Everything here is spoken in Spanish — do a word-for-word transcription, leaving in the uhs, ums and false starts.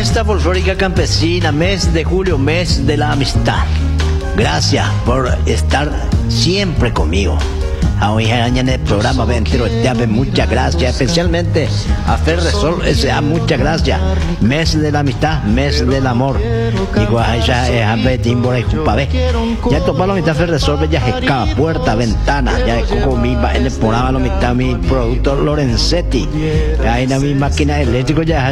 Fiesta folclórica campesina, mes de julio, mes de la amistad. Gracias por estar siempre conmigo. A hoy en el programa Ventero Esteave, muchas gracias, especialmente a Ferresol S A, muchas gracias. Mes de la amistad, mes del amor. Digo, a ella es a Betimbora y Jupavé. Ya topaba la mitad Ferresol, ya escapa, puerta, ventana, ya coco mi en el programa la mitad mi producto Lorenzetti. Ahí la mi máquina eléctrica ya